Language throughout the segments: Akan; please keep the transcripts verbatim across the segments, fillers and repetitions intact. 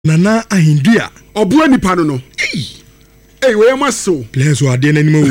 Nana Ahindua. Obu nipa no no. Hey, where am I so? Players who are there anymore.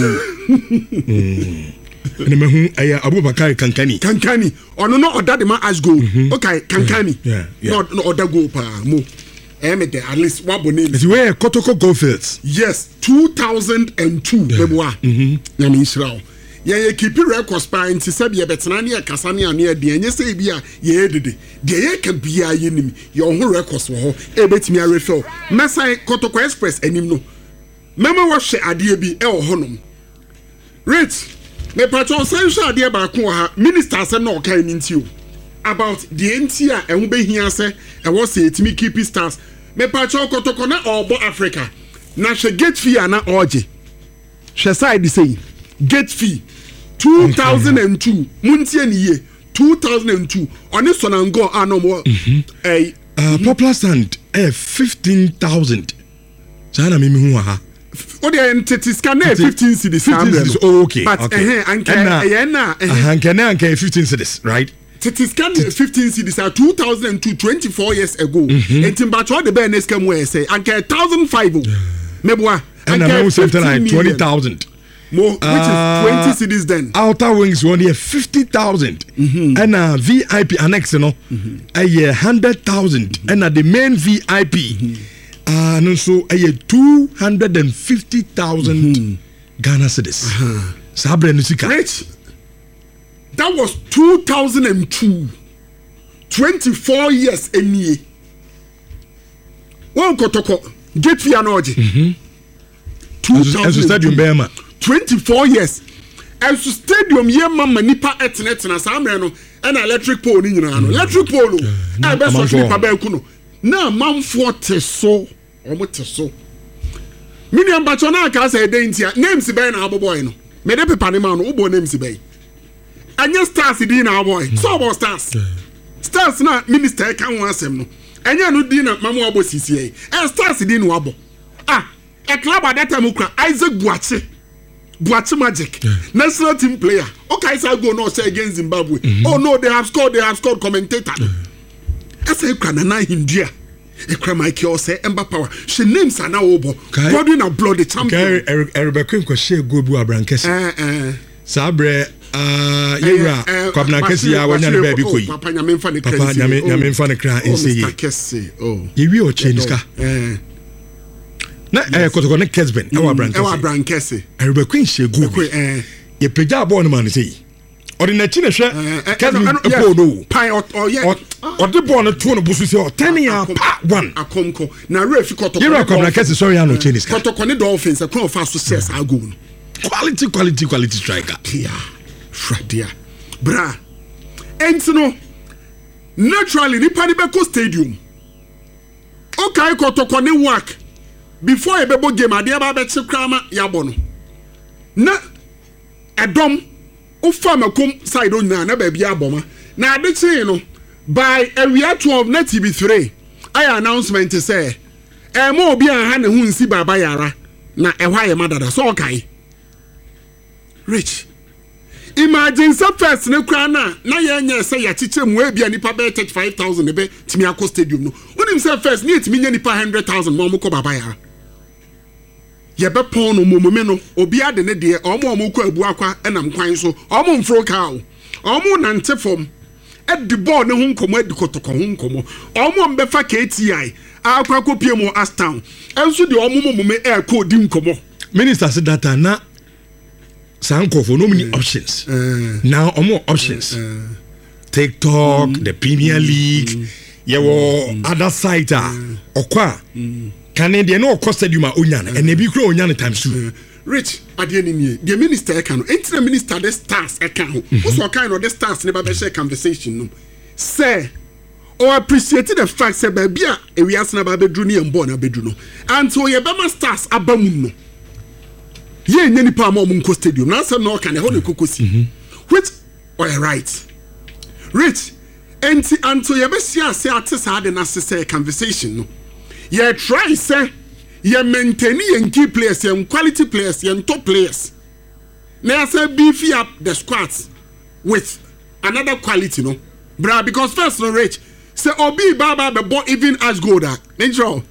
And I'm who I Abubakar Kankani. Kankani. Or no, no, or that the man has go. Okay, Kankani. Yeah, yeah. Not no other go pa mo. At least one bonnet. It's where Kotoko Goldfields. Yes, two thousand two. Beboa. Mm-hmm. Yami Israel. Yeah, you keep your records by in Tisabia, Betania, Cassania, near the and you say, Bia, ye did it. The can be a enemy. Your own records were a bit me a refill. Massa Kotoko Express and him no. Mama was she idea be El Honum. Rich, me patron Sancho idea by Kuha, ministers and no kind into you. About the N T A and be here say, and was say to me keep his stars. Me patron Kotoko na or Bo Africa. Na she get fee ana orgy. She side say. Gate fee two thousand two muntie ni ye two thousand two on this one and go ano more eh uh popular stand eh fifteen thousand sana mimi hu ha o de entity scan eh fifteen cedis oh okay but eh anka eh na eh anka na anka fifteen cedis right entity scan fifteen cedis are two thousand two twenty-four years ago entim ba cho de be next come we say anka one thousand five meboa anka something like twenty thousand. More, which uh, is twenty cities then. Outer wings one here fifty thousand, mm-hmm. and a V I P annex, you know, mm-hmm. a year hundred thousand, mm-hmm. and uh, the main V I P, mm-hmm. uh, and also a year two hundred and fifty thousand mm-hmm. Ghana cedis. Uh-huh. Sabre Nusika. Rich. That was two thousand and two. Twenty-four years a year. One kotoko get fi anoji. Mm-hmm. Two thousand stadium Bema. twenty-four years. As to stadium ye mama nipa etnet na samre no and electric pole ni nyina no electric pole e be so nipa ba ku no na manfo te so omo te so miniam bacho na aka say dentia names be na aboboy no me de pepa ne ma no ubo names be anya stars di na aboy so about stars stars na minister kan ho asem no anya no di na mama abo sisi e stars di no abo ah a club at that time Isaac Buache Buache Magic yeah. National team player. Okay, so I go no say against Zimbabwe. Mm-hmm. Oh no, they have scored, they have scored commentator. Yeah. I say Kranana India. Ekra Michael say Ember Power. She names are now over. Godwin and blood the champion. Okay, Eric Queen ko share go bu abrankesi. Eh eh. Sabre ah yera kwabna kesi ya wanya ne baby koyi. Papa nyame mfa ne kra. Papa nyame nyame mfa ne kra ense ye. Oh. Yewi o cheniska. Eh. Na eh kotoko ne Kesben e wa brankesi. E wa brankesi. Eric Queen share go. Eh. Ye peja abo no man say. Odi na chi ne hwe Kesben epo no. Pai o ye. Odi bo no to no busu say o ten ya pa one. Akomko. Na refi kotoko. Yera kwabna kesi sorry ano cheniska. Kotoko ne Dolphins e kon fa so shares ago no. Quality, quality, quality striker. Yeah, Fradia, bra. And no, naturally, the Panibeko Stadium. Okay, Kotoko ne work before a bebo game. I dear Babette Krama Yabono. Na a dom of farmer come side on na baby Yaboma. Now, I say, you know, by a year twelve, net T V three, I announcement to say, a more be a hand who see Baba Yara. Na a why a mother so okay. Rich. Imagine some first ne krana na yenya say ya chiche mu e bia nipa be thirty-five thousand e be timi akọ stadium no. Wonim say first ne timi nya nipa one hundred thousand mo mo ko baba ya. Ye be pon no momome no obi ade ne de omo omo ko abu akwa enam kwan so. Omo mfro ka o. Omo nante fom. E di ball ne ho nkomo e di kotoko ho nkomo. Omo mbefa K T I akwa kopie mo Astown. Enso de omo momome e ko di nkomo. Minister said that na Sanko for no many uh, options. Uh, now, or more options. Uh, TikTok, mm, the Premier League, mm, you mm, other site, uh, or qua. Canadian or Costadium Onyan, and maybe grow Onyan times two. Rich, at the end of the year, the minister account, ain't the minister the stars account. Also, kind of the stars never be share conversation. Say, or appreciated the fact that baby, a we ask about bedroom and born a bedroom. And so, your Bama stars abamuno. Ye nyani pa mo munko stadium na say no kan e ho ne kokosi which all right rich enti anto ye be sia say atese ade na say conversation no ye try say ye maintain ye key players ye quality players ye top players na say beef up the squads with another quality no bra because first no rich sɛ obi ba ba bɛbɔ even as gold a ne nkyerɛ